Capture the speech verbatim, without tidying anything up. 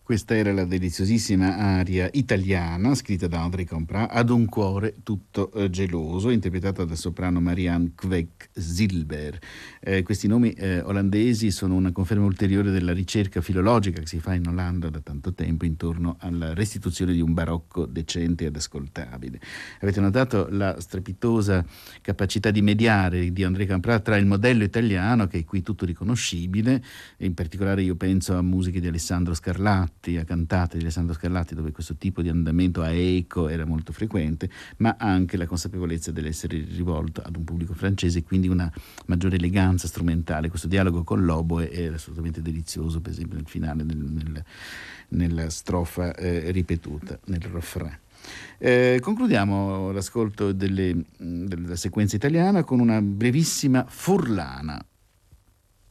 Questa era la deliziosissima aria italiana scritta da André Comprat, Ad un cuore tutto eh, geloso, interpretata dal soprano Marianne Kwek-Zilber. Eh, questi nomi eh, olandesi sono una conferma ulteriore della ricerca filologica che si fa in Olanda da tanto tempo intorno alla restituzione di un barocco decente ed ascoltabile. Avete notato la strepitosa capacità di mediare di André Comprat tra il modello italiano, che è qui tutto riconoscibile, e in particolare io penso a musiche di Alessandro Scarlatti, a cantate di Alessandro Scarlatti, dove questo tipo di andamento a eco era molto frequente, ma anche la consapevolezza dell'essere rivolto ad un pubblico francese e quindi una maggiore eleganza strumentale. Questo dialogo con l'oboe era assolutamente delizioso, per esempio nel finale, nel, nel, nella strofa eh, ripetuta, nel refrain. Eh, concludiamo l'ascolto delle, della sequenza italiana con una brevissima Furlana.